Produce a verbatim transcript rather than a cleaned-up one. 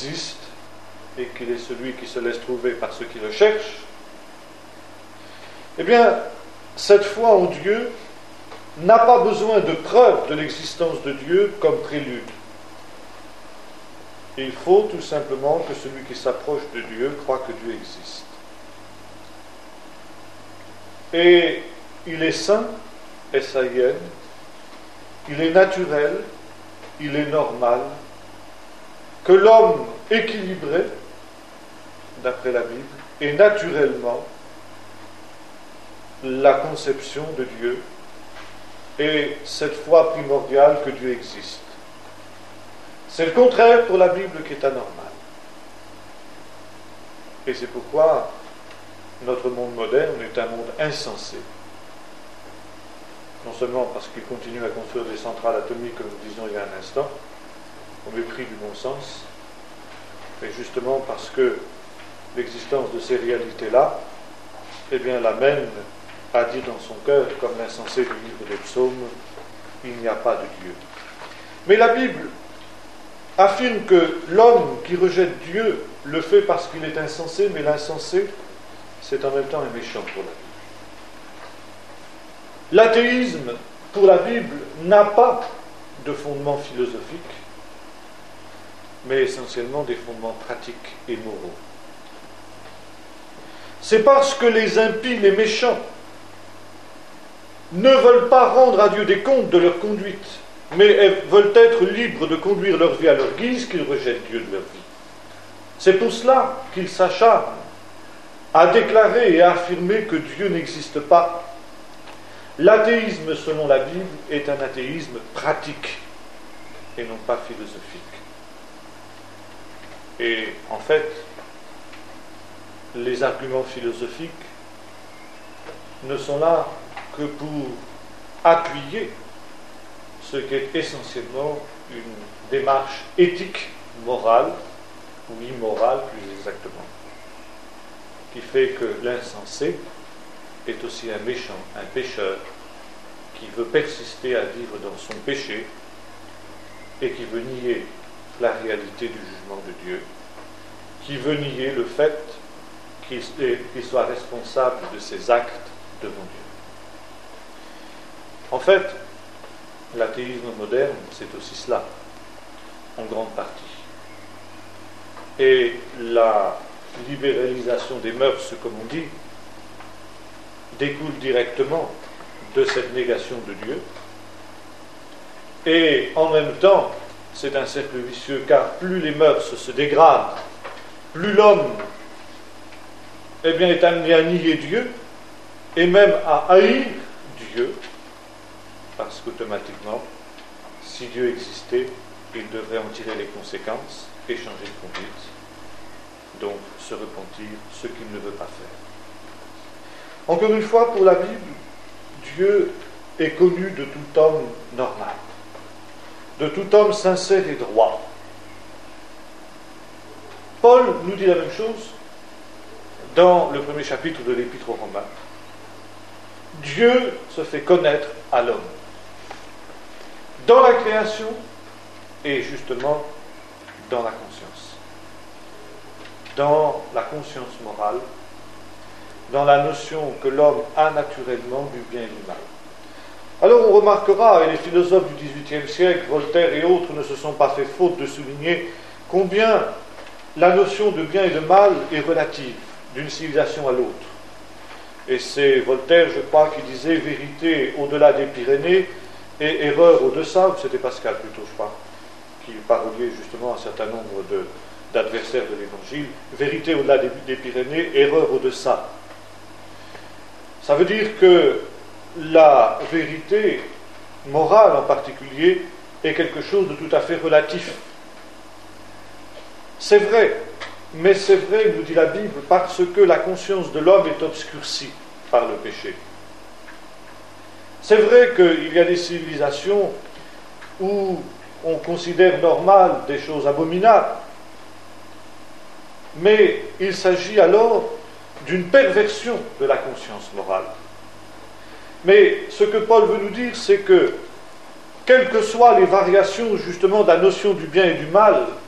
existe et qu'il est celui qui se laisse trouver par ceux qui le cherchent, eh bien, cette foi en Dieu n'a pas besoin de preuve de l'existence de Dieu comme prélude. Il faut tout simplement que celui qui s'approche de Dieu croit que Dieu existe. Et il est saint, S A I N, il est naturel, il est normal, que l'homme équilibré, d'après la Bible, est naturellement la conception de Dieu et cette foi primordiale que Dieu existe. C'est le contraire pour la Bible qui est anormal. Et c'est pourquoi notre monde moderne est un monde insensé. Non seulement parce qu'il continue à construire des centrales atomiques, comme nous disions il y a un instant, au mépris du bon sens, mais justement parce que l'existence de ces réalités-là, eh bien, l'amène à dire dans son cœur, comme l'insensé du livre des psaumes, il n'y a pas de Dieu. Mais la Bible affirme que l'homme qui rejette Dieu le fait parce qu'il est insensé, mais l'insensé, c'est en même temps un méchant pour la Bible. L'athéisme, pour la Bible, n'a pas de fondement philosophique, mais essentiellement des fondements pratiques et moraux. C'est parce que les impies, les méchants, ne veulent pas rendre à Dieu des comptes de leur conduite, mais veulent être libres de conduire leur vie à leur guise qu'ils rejettent Dieu de leur vie. C'est pour cela qu'ils s'acharnent à déclarer et à affirmer que Dieu n'existe pas. L'athéisme, selon la Bible, est un athéisme pratique et non pas philosophique. Et en fait, les arguments philosophiques ne sont là que pour appuyer ce qui est essentiellement une démarche éthique, morale, ou immorale plus exactement, qui fait que l'insensé est aussi un méchant, un pécheur, qui veut persister à vivre dans son péché et qui veut nier la réalité du jugement de Dieu, qui veut nier le fait qu'il, qu'il soit responsable de ses actes devant Dieu. En fait, l'athéisme moderne, c'est aussi cela, en grande partie. Et la libéralisation des mœurs, comme on dit, découle directement de cette négation de Dieu. Et en même temps, c'est un cercle vicieux, car plus les mœurs se dégradent, plus l'homme eh bien, est amené à nier Dieu, et même à haïr Dieu, parce qu'automatiquement, si Dieu existait, il devrait en tirer les conséquences et changer de conduite, donc se repentir, ce qu'il ne veut pas faire. Encore une fois, pour la Bible, Dieu est connu de tout homme normal, de tout homme sincère et droit. Paul nous dit la même chose dans le premier chapitre de l'Épître aux Romains. Dieu se fait connaître à l'homme dans la création et justement dans la conscience, dans la conscience morale, dans la notion que l'homme a naturellement du bien et du mal. Alors on remarquera, et les philosophes du dix-huitième siècle, Voltaire et autres, ne se sont pas fait faute de souligner combien la notion de bien et de mal est relative d'une civilisation à l'autre. Et c'est Voltaire, je crois, qui disait vérité au-delà des Pyrénées et erreur au-dessous, ou c'était Pascal plutôt, je crois, qui parodiait justement un certain nombre de, d'adversaires de l'Évangile. Vérité au-delà des, des Pyrénées, erreur au-dessous. Ça veut dire que la vérité morale en particulier est quelque chose de tout à fait relatif. C'est vrai, mais c'est vrai, nous dit la Bible, parce que la conscience de l'homme est obscurcie par le péché. C'est vrai qu'il y a des civilisations où on considère normal des choses abominables, mais il s'agit alors d'une perversion de la conscience morale. Mais ce que Paul veut nous dire, c'est que, quelles que soient les variations justement de la notion du bien et du mal